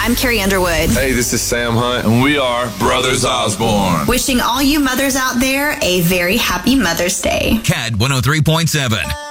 I'm Carrie Underwood. Hey, this is Sam Hunt. And we are Brothers Osborne. Wishing all you mothers out there a very happy Mother's Day. CAD 103.7.